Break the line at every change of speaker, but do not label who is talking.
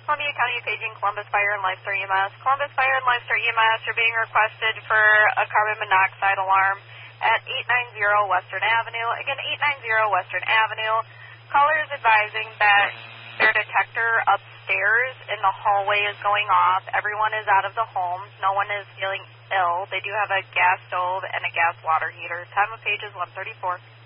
Columbia County Paging Columbus Fire and Lifestar EMS. Columbus Fire and Lifestar EMS are being requested for a carbon monoxide alarm at 890 Western Avenue. Again, 890 Western Avenue. Caller is advising that their detector upstairs in the hallway is going off. Everyone is out of the home. No one is feeling ill. They do have a gas stove and a gas water heater. Time of page is 1:34.